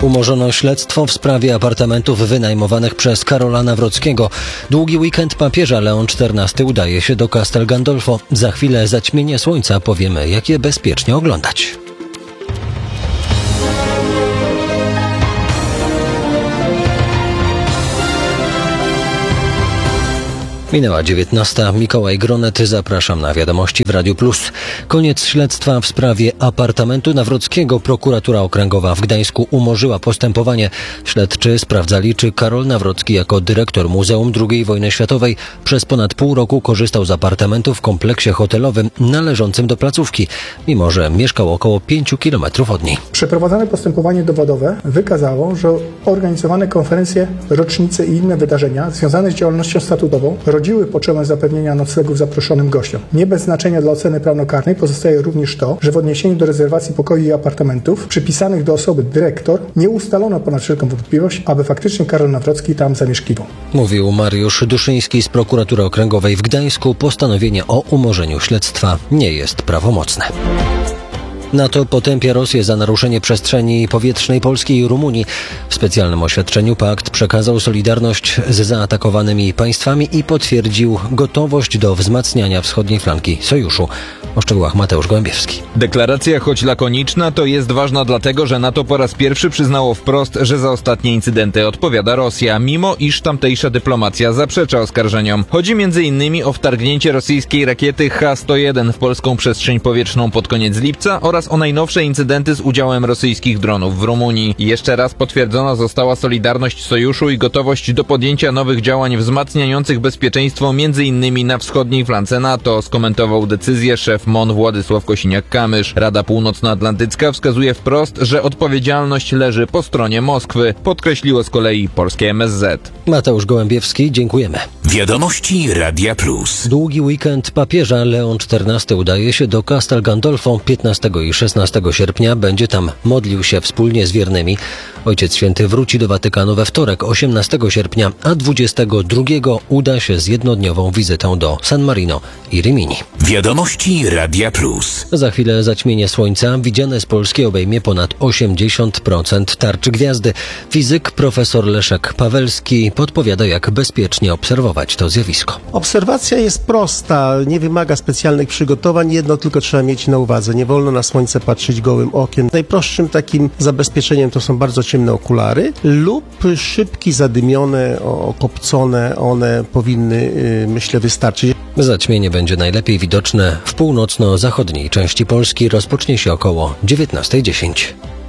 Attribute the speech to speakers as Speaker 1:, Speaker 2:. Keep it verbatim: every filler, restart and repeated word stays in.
Speaker 1: Umorzono śledztwo w sprawie apartamentów wynajmowanych przez Karola Nawrockiego. Długi weekend papieża Leon czternasty udaje się do Castel Gandolfo. Za chwilę zaćmienie słońca, powiemy, jak je bezpiecznie oglądać. Minęła dziewiętnasta. Mikołaj Gronet, zapraszam na wiadomości w Radiu Plus. Koniec śledztwa w sprawie apartamentu Nawrockiego. Prokuratura Okręgowa w Gdańsku umorzyła postępowanie. Śledczy sprawdzali, czy Karol Nawrocki jako dyrektor Muzeum drugiej Wojny Światowej przez ponad pół roku korzystał z apartamentu w kompleksie hotelowym należącym do placówki, mimo że mieszkał około pięciu kilometrów od niej.
Speaker 2: Przeprowadzone postępowanie dowodowe wykazało, że organizowane konferencje, rocznice i inne wydarzenia związane z działalnością statutową rodziły potrzebę zapewnienia noclegów zaproszonym gościom. Nie bez znaczenia dla oceny prawnokarnej pozostaje również to, że w odniesieniu do rezerwacji pokoi i apartamentów przypisanych do osoby dyrektor nie ustalono ponad wszelką wątpliwość, aby faktycznie Karol Nawrocki tam zamieszkiwał.
Speaker 1: Mówił Mariusz Duszyński z Prokuratury Okręgowej w Gdańsku. Postanowienie o umorzeniu śledztwa nie jest prawomocne. NATO potępia Rosję za naruszenie przestrzeni powietrznej Polski i Rumunii. W specjalnym oświadczeniu pakt przekazał solidarność z zaatakowanymi państwami i potwierdził gotowość do wzmacniania wschodniej flanki sojuszu. O szczegółach Mateusz Gołębiewski.
Speaker 3: Deklaracja, choć lakoniczna, to jest ważna dlatego, że NATO po raz pierwszy przyznało wprost, że za ostatnie incydenty odpowiada Rosja, mimo iż tamtejsza dyplomacja zaprzecza oskarżeniom. Chodzi między innymi o wtargnięcie rosyjskiej rakiety H sto jeden w polską przestrzeń powietrzną pod koniec lipca oraz o najnowsze incydenty z udziałem rosyjskich dronów w Rumunii. Jeszcze raz potwierdzona została solidarność sojuszu i gotowość do podjęcia nowych działań wzmacniających bezpieczeństwo m.in. na wschodniej flance NATO, skomentował decyzję szef M O N Władysław Kosiniak-Kamysz. Rada Północnoatlantycka wskazuje wprost, że odpowiedzialność leży po stronie Moskwy, podkreśliło z kolei polskie M S Z.
Speaker 1: Mateusz Gołębiewski, dziękujemy.
Speaker 4: Wiadomości Radia Plus.
Speaker 1: Długi weekend papieża Leon czternasty udaje się do Castel Gandolfo. piętnastego i szesnastego sierpnia będzie tam modlił się wspólnie z wiernymi. Ojciec Święty wróci do Watykanu we wtorek, osiemnastego sierpnia, a dwudziestego drugiego uda się z jednodniową wizytą do San Marino i Rimini.
Speaker 4: Wiadomości Radia Plus.
Speaker 1: Za chwilę zaćmienie słońca widziane z Polski obejmie ponad osiemdziesiąt procent tarczy gwiazdy. Fizyk profesor Leszek Pawelski podpowiada, jak bezpiecznie obserwować to zjawisko.
Speaker 5: Obserwacja jest prosta, nie wymaga specjalnych przygotowań, jedno tylko trzeba mieć na uwadze. Nie wolno na słońce patrzeć gołym okiem. Najprostszym takim zabezpieczeniem to są bardzo ciemne okulary lub szybki zadymione, okopcone, one powinny, myślę, wystarczyć.
Speaker 1: Zaćmienie będzie najlepiej widoczne w północno-zachodniej części Polski. Rozpocznie się około dziewiętnastej dziesięć.